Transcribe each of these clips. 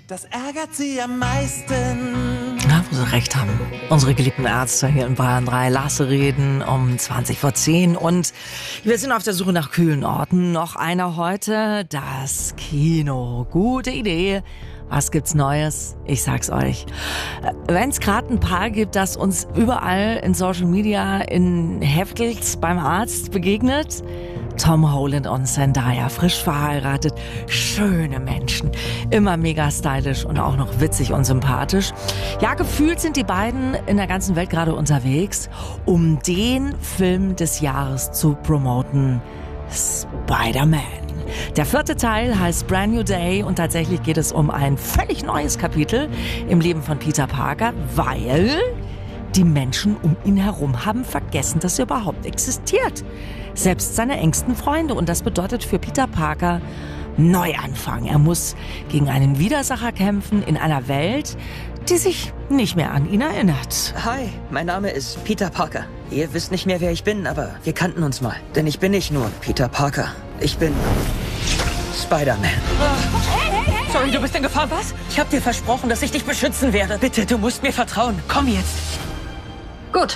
Das ärgert sie am meisten. Ja, wo sie recht haben. Unsere geliebten Ärzte hier in Bayern 3. Lasse reden um 20:10 und wir sind auf der Suche nach kühlen Orten. Noch einer heute, das Kino. Gute Idee. Was gibt's Neues? Ich sag's euch. Wenn's gerade ein Paar gibt, das uns überall in Social Media in Heftels beim Arzt begegnet, Tom Holland und Zendaya, frisch verheiratet, schöne Menschen, immer mega stylisch und auch noch witzig und sympathisch. Ja, gefühlt sind die beiden in der ganzen Welt gerade unterwegs, um den Film des Jahres zu promoten, Spider-Man. Der 4. Teil heißt Brand New Day und tatsächlich geht es um ein völlig neues Kapitel im Leben von Peter Parker, weil die Menschen um ihn herum haben vergessen, dass er überhaupt existiert. Selbst seine engsten Freunde. Und das bedeutet für Peter Parker Neuanfang. Er muss gegen einen Widersacher kämpfen in einer Welt, die sich nicht mehr an ihn erinnert. Hi, mein Name ist Peter Parker. Ihr wisst nicht mehr, wer ich bin, aber wir kannten uns mal. Denn ich bin nicht nur Peter Parker. Ich bin Spider-Man. Hey! Sorry, du bist in Gefahr, was? Ich hab dir versprochen, dass ich dich beschützen werde. Bitte, du musst mir vertrauen. Komm jetzt. Gut.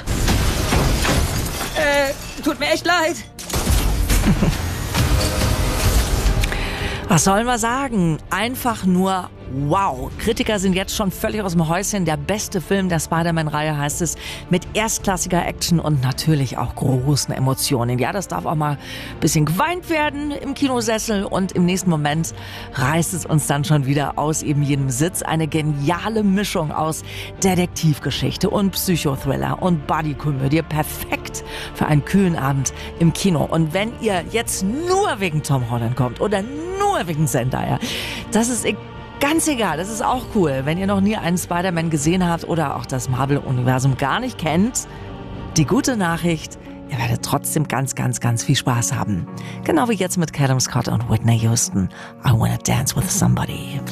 Tut mir echt leid. Was sollen wir sagen? Einfach nur wow. Kritiker sind jetzt schon völlig aus dem Häuschen. Der beste Film der Spider-Man-Reihe, heißt es, mit erstklassiger Action und natürlich auch großen Emotionen. Ja, das darf auch mal ein bisschen geweint werden im Kinosessel und im nächsten Moment reißt es uns dann schon wieder aus eben jedem Sitz. Eine geniale Mischung aus Detektivgeschichte und Psychothriller und Bodykomödie. Perfekt für einen kühlen Abend im Kino. Und wenn ihr jetzt nur wegen Tom Holland kommt oder nur wegen Zendaya, das ist ganz egal, das ist auch cool. Wenn ihr noch nie einen Spider-Man gesehen habt oder auch das Marvel-Universum gar nicht kennt, die gute Nachricht, ihr werdet trotzdem ganz, ganz, ganz viel Spaß haben. Genau wie jetzt mit Callum Scott und Whitney Houston. I Wanna Dance With Somebody.